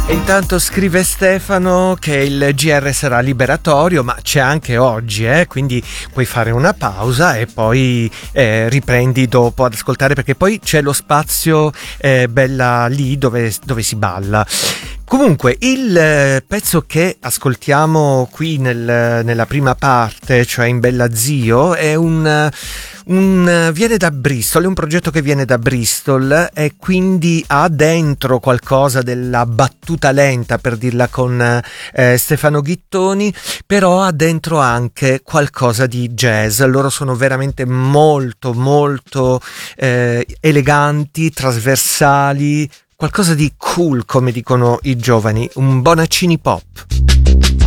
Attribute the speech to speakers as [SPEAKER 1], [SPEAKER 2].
[SPEAKER 1] E intanto scrive Stefano che il GR sarà liberatorio, ma c'è anche oggi, quindi puoi fare una pausa e poi riprendi dopo ad ascoltare, perché poi c'è lo spazio bella lì dove si balla. Comunque il pezzo che ascoltiamo qui nella prima parte, cioè in Bella Zio, è viene da Bristol, è un progetto che viene da Bristol e quindi ha dentro qualcosa della battuta lenta, per dirla con Stefano Ghittoni, però ha dentro anche qualcosa di jazz. Loro sono veramente molto molto eleganti, trasversali, qualcosa di cool, come dicono i giovani, un Bonaccini pop.